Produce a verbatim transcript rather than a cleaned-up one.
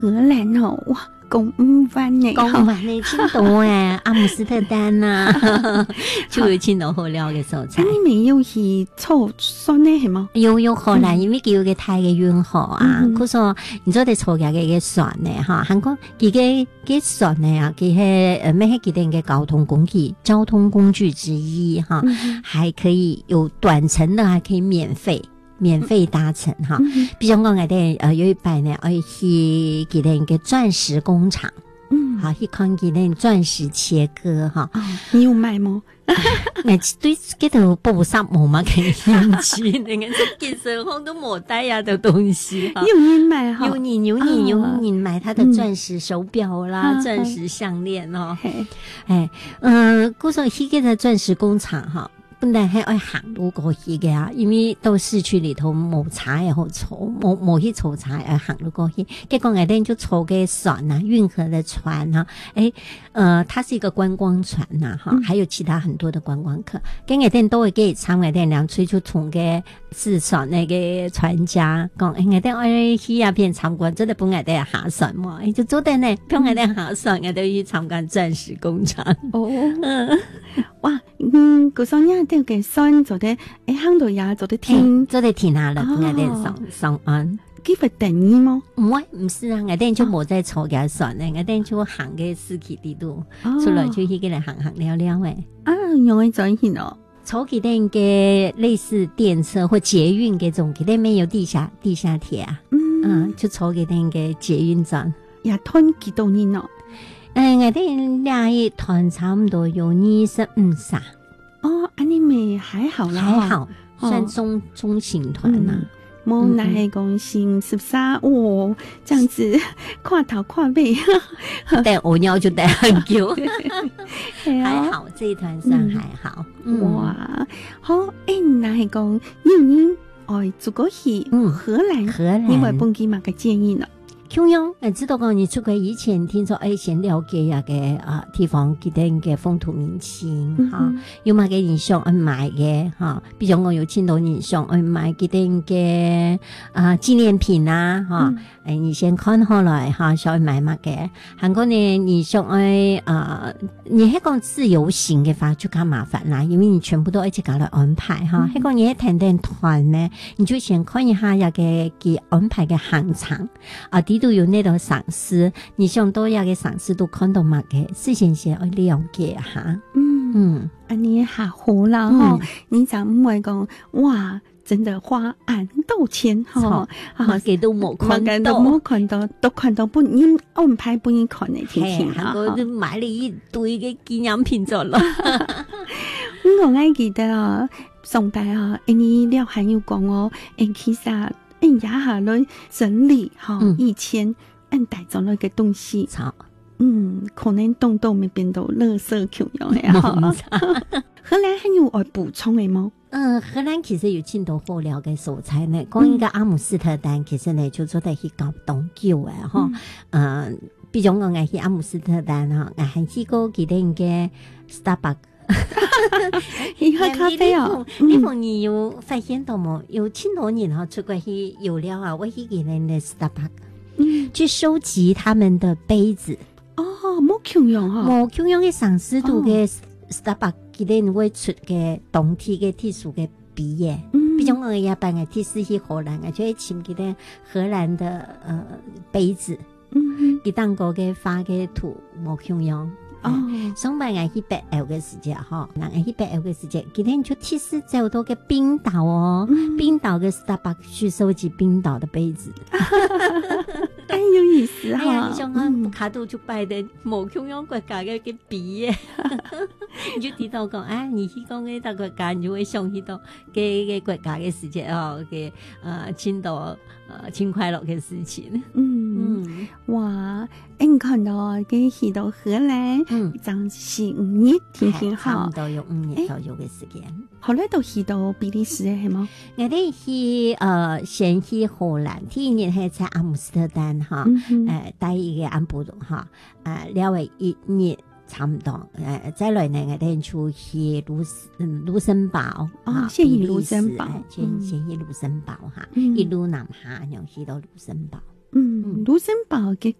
荷兰哦，哇，讲唔完呢， 讲唔完呢，青岛诶，阿姆斯特丹呐，就有青岛好料嘅所在。 你没有去凑算呢，系吗？ 有有荷兰，因为佢有個太嘅遠河啊，佢說你做哋坐嘅嘅船呢，哈，韓國佢嘅嘅船呢啊，佢係誒咩係佢哋嘅交通工具，交通工具之一哈，還可以有短程的，還可以免費。免費搭乘哈，比如講我哋呃有一擺呢，我去佢哋嘅鑽石工廠，嗯，好去看佢哋鑽石切割哈， 你有買嗎？ 我對嗰度布衫冇乜興趣，那個健身房都冇帶呀的東西， 有人買哈， 有你有你有你買他的鑽石手錶啦，鑽石項鏈哦，哎，嗯，嗰時候去嗰個鑽石工廠哈。本來係愛行路過去嘅啊，因為到市區裡頭冇茶也好坐，冇冇去坐茶要行路過去。結果我哋就坐個船啊，運河的船啊，誒，呃，它是一個觀光船呐、啊，哈，還有其他很多的觀光客。跟我哋都會給參我哋兩吹出從個四川那個船家講，誒，我哋愛去那邊參觀，真係本我哋下船嘛，誒，就做得呢，幫我哋下船，我哋去參觀鑽石工廠。 哦，嗯，哇，嗯，嗰雙呀〜啲嘅山做啲誒行到呀，做啲天， 做啲天下啦，我哋上上岸。 幾份定義嗎？ 唔係，唔是啊，我哋就冇在坐嘅船咧，我哋就行嘅市區地度，出來就去嗰度行行聊聊誒。 啊，用喺在去咯， 坐佢哋嘅類似電車或捷運嘅種，佢哋沒有地下地下鐵啊，嗯，就坐佢哋嘅捷運站。 也吞幾多年咯？ 誒，我哋兩一團差唔多有二十五歲。 哦，安尼咪還好啦， 還好，算中、哦、中型團啦。 冇那係講成十三哦，這樣子跨頭跨尾， 帶我鳥就帶很久，還好，這一團算還好。 嗯嗯、哇，好誒，那係講有人愛做過去荷蘭，荷蘭，你會幫佢嘛個建議呢？ 咁樣，誒，知道講你出國以前聽說誒，先了解下嘅啊地方佢哋嘅風土民情哈，有乜嘅人想去買嘅哈，比如講有青島人想去買佢哋嘅啊紀念品啊哈，誒，你先看好來哈，想去買乜嘅。韓國呢，你想去啊，你係講自由行嘅話就較麻煩啦，因為你全部都一直搞來安排哈。係講你係談談團呢，你就先看一下有嘅佢安排嘅行程啊啲。都有那種賞識，你想多要嘅賞識都看到乜嘅，事先先要了解下。嗯嗯， 安尼下好啦哈，你就唔會講哇，真的花眼到錢哈，啊，幾都冇看到，冇看到，都看到本人安排本人看嚟聽聽哈， 我都買了一堆嘅紀念品咗啦。 我還記得啊，上大啊，你了還有講哦，誒，其實。按下下來整理哈，以前按帶咗那個東西，嗯，可能動到咪變到垃圾咁樣嘅哈。荷蘭還有愛補充嘅嗎？ 嗯，荷蘭其實有青島好料嘅素材呢，講一個阿姆斯特丹，其實呢就做得去搞凍酒嘅哈，嗯，比如講我去阿姆斯特丹哈，我係去過佢哋嘅 Starbucks。 喝咖啡啊！ 你逢你有發現到冇？有青島人哈出過去有料啊，我去佢哋嘅 Starbucks，嗯，去收集他們的杯子。 哦，冇共用哈， 冇共用嘅上司度嘅 Starbucks，佢哋會出嘅冬天嘅特殊嘅筆嘅，嗯，比如我一般嘅特殊去荷蘭嘅，就會請佢哋荷蘭的呃杯子，嗯，佢當個嘅花嘅圖冇共用。哦，上班我去北歐嘅時節哈，嗱我去北歐嘅時節，佢哋就其實走到嘅冰島哦，嗯、冰島嘅 Starbucks 去收集冰島的杯子， 很有意思哈。 哎呀，你想看卡度就擺的冇共用國家嘅嘅筆嘅，你就提到講，啊，你去講嘅大國家，你就會想起到嘅嘅國家嘅時節哦，嘅呃青島呃輕快樂嘅事情。 嗯嗯，哇，你看到嘅去到荷蘭。嗯，暫時五年，天天好， 差唔多有五年左右嘅時間。 後來都去到比利時係嗎？ 我哋去誒先去荷蘭，第一年係在阿姆斯特丹哈，誒第一個安布魯哈，誒了為一年差唔多，誒再來呢我哋就去盧嗯盧森堡， 哦，先去盧森堡， 先先去盧森堡哈，一路南下然後去到盧森堡。 嗯，卢森堡嘅